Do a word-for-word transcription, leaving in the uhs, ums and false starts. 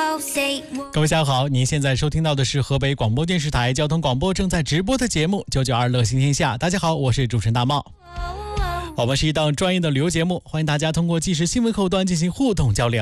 各位下午好，您现在收听到的是河北广播电视台交通广播正在直播的节目九九二乐行天下。大家好，我是主持人大茂。我们是一档专业的旅游节目，欢迎大家通过即时新闻客户端进行互动交流。